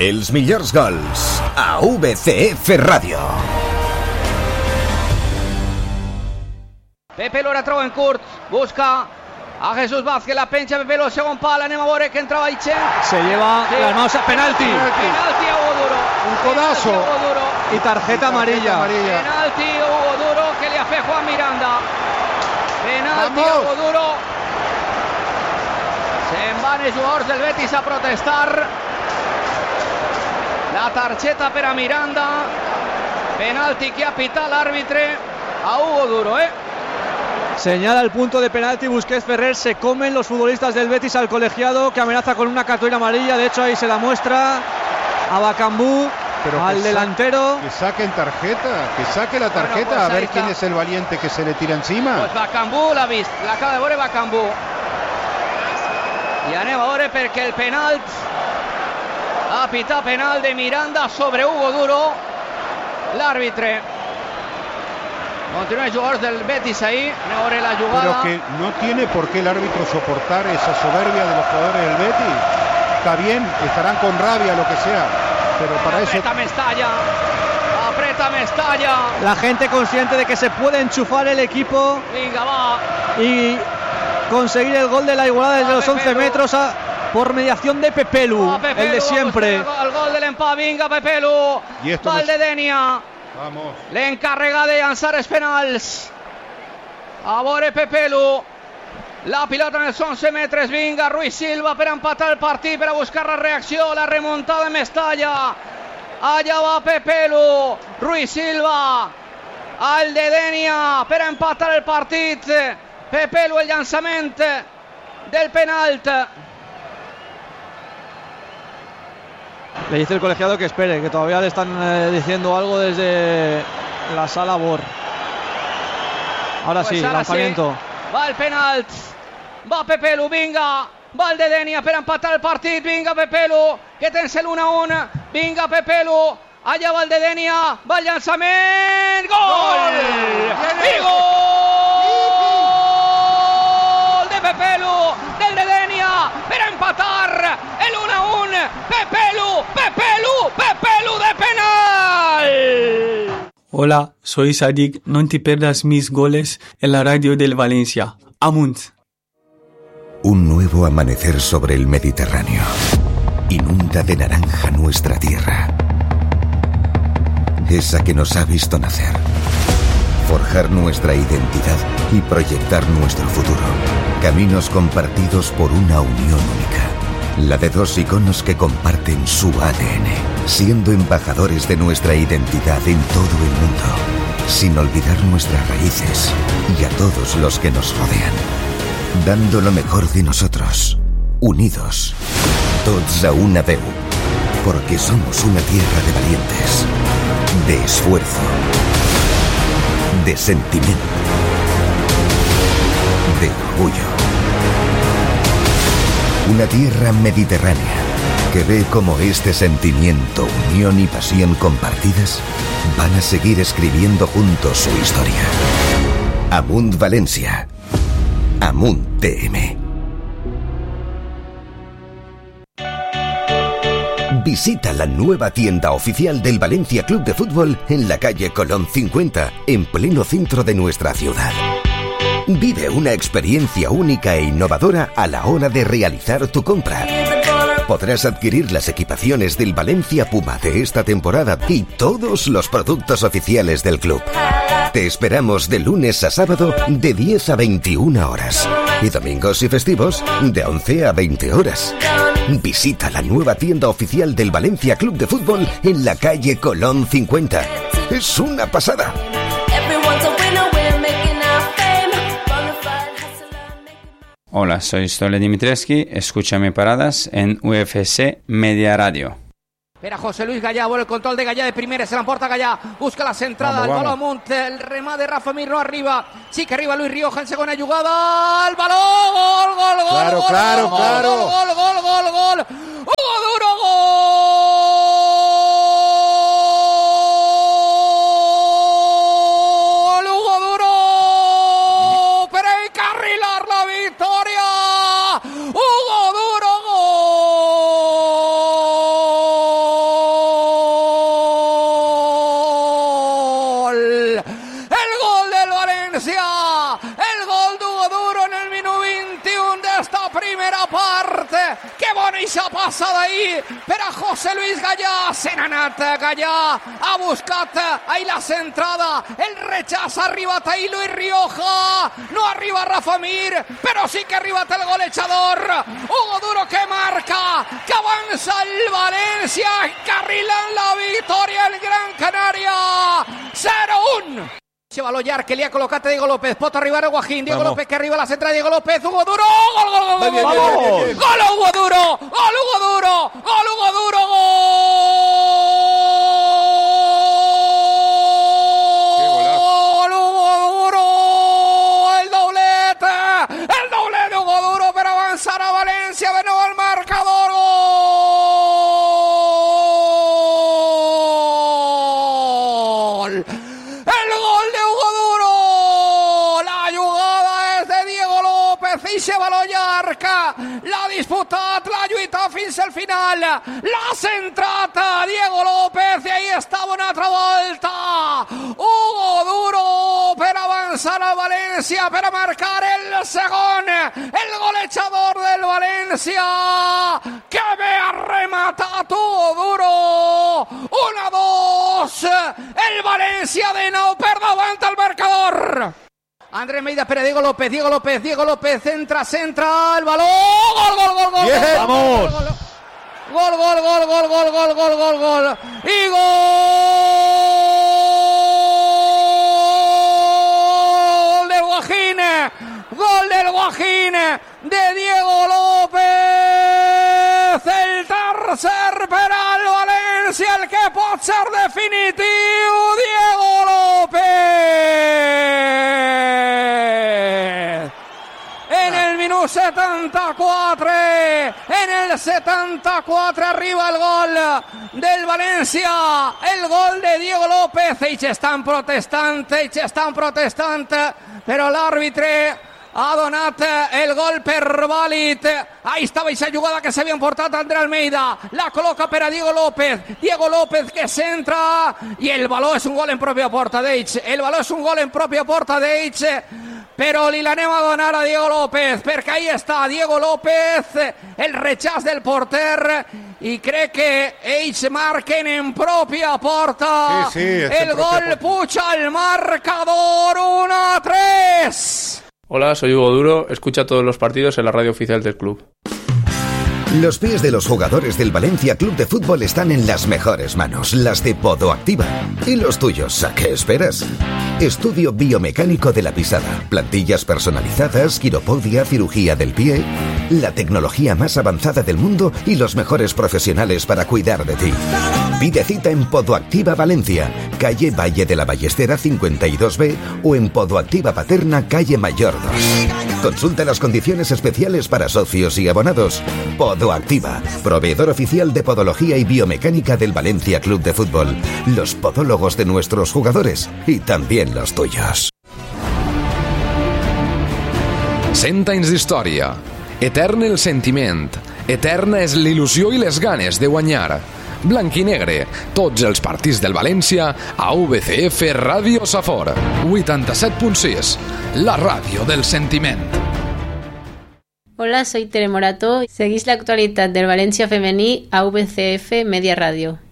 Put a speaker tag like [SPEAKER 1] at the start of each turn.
[SPEAKER 1] Els millors gols a VCF Ràdio.
[SPEAKER 2] Pepe Lo retrova en curt, busca a Jesús Vázquez, la pencha Pepe Lo, segon pal, anem a veure que entrava Itchen.
[SPEAKER 3] Se lleva las manos a penalti.
[SPEAKER 2] Penalti a Hugo Duro.
[SPEAKER 4] Un codazo
[SPEAKER 3] y tarjeta amarilla.
[SPEAKER 2] Penalti a Hugo Duro que le hace Juan Miranda. Penalti a Hugo Duro. Se'n van els jugadors del Betis a protestar. La targeta per a Miranda. Penalti que ha pitat l'àrbitre a Hugo Duro,
[SPEAKER 3] Señala el punto de penalti Busquets Ferrer. Se comen los futbolistas del Betis al colegiado, que amenaza con una cartulina amarilla. De hecho ahí se la muestra a Bakambu, al delantero.
[SPEAKER 4] Que saquen tarjeta, que saque la tarjeta, pues a ver quién es el valiente que se le tira encima.
[SPEAKER 2] Pues Bakambu l'ha vist, l'acaba de veure Bakambu. I anem a veure perquè el penalt ha pitat penal de Miranda sobre Hugo Duro, l'àrbitre. Continúan los jugadores del Betis ahí, ahora la jugada.
[SPEAKER 4] Pero que no tiene por qué el árbitro soportar esa soberbia de los jugadores del Betis. Está bien, estarán con rabia, lo que sea, pero para
[SPEAKER 2] Aprieta Mestalla.
[SPEAKER 3] La gente consciente de que se puede enchufar el equipo.
[SPEAKER 2] Venga, va.
[SPEAKER 3] Y conseguir el gol de la igualdad desde los 11 metros por mediación de Pepe Lu, el de siempre.
[SPEAKER 2] El gol del empate, venga Pepe Lu. Valdedenia.
[SPEAKER 4] Vamos.
[SPEAKER 2] L'encarrega de llançar els penals. A veure Pepe Lu. La pilota en els 11 metres. Vinga, Ruiz Silva per empatar el partit, per a buscar la reacció, la remuntada de Mestalla. Allà va Pepe Lu. Ruiz Silva. Al de Denia per a empatar el partit. Pepe Lu, el llançament del penalt.
[SPEAKER 3] Le dice el colegiado que espere, que todavía le están diciendo algo desde la sala BOR. Ahora pues sí, lanzamiento.
[SPEAKER 2] Sí. Va el penalt. Va Pepe Lu, vinga. Va el de Denia per empatar el partit. Vinga Pepe Lu, que tens l'1-1. Vinga Pepe Lu. Allà va el de Denia. Va el llançament. Gol! I gol de Pepe Lu, del de Denia, per empatar el 1-1. Pepe Lu de penal.
[SPEAKER 5] Hola, soy Sadik. No te pierdas mis goles en la radio del Valencia. Amunt.
[SPEAKER 1] Un nuevo amanecer sobre el Mediterráneo. Inunda de naranja nuestra tierra. Esa que nos ha visto nacer. Forjar nuestra identidad y proyectar nuestro futuro. Caminos compartidos por una unión única. La de dos iconos que comparten su ADN, siendo embajadores de nuestra identidad en todo el mundo, sin olvidar nuestras raíces y a todos los que nos rodean, dando lo mejor de nosotros, unidos, tots a una veu, porque somos una tierra de valientes, de esfuerzo, de sentimiento, de orgullo. Una tierra mediterránea que ve cómo este sentimiento, unión y pasión compartidas van a seguir escribiendo juntos su historia. Amunt Valencia. Amunt TM. Visita la nueva tienda oficial del Valencia Club de Fútbol en la calle Colón 50, en pleno centro de nuestra ciudad. Vive una experiencia única e innovadora a la hora de realizar tu compra. Podrás adquirir las equipaciones del Valencia Puma de esta temporada y todos los productos oficiales del club. Te esperamos de lunes a sábado de 10 a 21 horas y domingos y festivos de 11 a 20 horas. Visita la nueva tienda oficial del Valencia Club de Fútbol en la calle Colón 50. Es una pasada.
[SPEAKER 6] Hola, soy Stole Dimitrescu, escúchame paradas en UFC Media Radio.
[SPEAKER 2] Espera José Luis Gallá, vuelve el control de Gallá de primera, se la emporta Gallá, busca la centrada, el balón Amunt, el remate de Rafa Mir no arriba, sí que arriba Luis Rioja en segunda jugada, el balón, gol, gol, Hugo Duro, Hugo Duro, para encarrilar la victoria, Hugo Duro, gol. Bueno, i s'ha passat ahir per a José Luis Gallà. Se n'ha anat Gallà, ha buscat ahir la centrada, el rechaç, ha arribat ahir Luis Rioja, no arriba Rafa Mir, però sí que ha arribat el golejador Hugo Duro, que marca, que avança el València, encarrilant la victòria el Gran Canària. 0-1. Ese balón llarg que li ha col·locat a Diego López, pot arribar el Guajín, Diego López que arriba a la central, Diego López, Hugo Duro, gol, gol, gol, gol, gol, gol, gol Hugo Duro, gol Hugo Duro, gol Hugo Duro, gol Hugo Duro, el doblete de Hugo Duro per avançar a València, de nou al marcador, gol. El gol de Hugo Duro, la jugada és de Diego López i se baló llarg, l'ha disputat, l'ha lluitat fins al final, l'ha centrat Diego López i ahí estava una altra volta. Hugo Duro per avançar al València, per a marcar el segon, el golejador del València, que ve a rematar Hugo Duro. 1-2, el València de nou per davant al marcador. Andrés Meida per a Diego López, centra, el baló, gol,
[SPEAKER 4] Bien, vamos.
[SPEAKER 2] Gol, y gol del Guajín, de Diego López, el tercer per al València, el que pot ser definitiu, Diego López. En el minut 74, arriba el gol del València, el gol de Diego López. Ells estan protestant, però l'àrbitre ha donat el gol per vàlid. Ahí estava aquesta jugada que s'havia emportat André Almeida, la col·loca per a Diego López que centra, i el baló és un gol en pròpia porta d'ells, però li l'anem a donar a Diego López, perquè ahí està Diego López, el rechaç del porter, i crec que ells marquen en pròpia porta.
[SPEAKER 4] Sí,
[SPEAKER 2] el gol puja al marcador 1-3.
[SPEAKER 7] Hola, soy Hugo Duro, escucha todos los partidos en la radio oficial del club.
[SPEAKER 1] Los pies de los jugadores del Valencia Club de Fútbol están en las mejores manos, las de Podoactiva. ¿Y los tuyos? ¿A qué esperas? Estudio biomecánico de la pisada, plantillas personalizadas, quiropodia, cirugía del pie, la tecnología más avanzada del mundo y los mejores profesionales para cuidar de ti. Pide cita en Podoactiva Valencia, calle Valle de la Ballestera 52B o en Podoactiva Paterna, calle Mayor 2. Consulta las condiciones especiales para socios y abonados. Podoactiva, proveedor oficial de podología y biomecánica del Valencia Club de Fútbol. Los podólogos de nuestros jugadores y también los tuyos.
[SPEAKER 8] 100 anys d'història. Etern el sentiment. Eterna és l'il·lusió i les ganes de guanyar. Blanc i negre, tots els partits del València a VCF Ràdio Safor 87.6, la ràdio del sentiment.
[SPEAKER 9] Hola, soy Tere Morató. Seguís la actualidad del Valencia femení a VCF Media Radio.